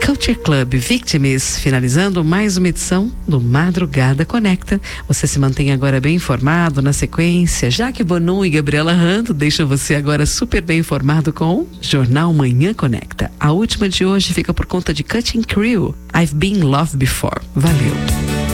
Culture Club Victims, finalizando mais uma edição do Madrugada Conecta. Você se mantém agora bem informado na sequência. Jaque Bonon e Gabriela Rando deixam você agora super bem informado com Jornal Manhã Conecta. A última de hoje fica por conta de Cutting Crew, I've Been Loved Before. Valeu!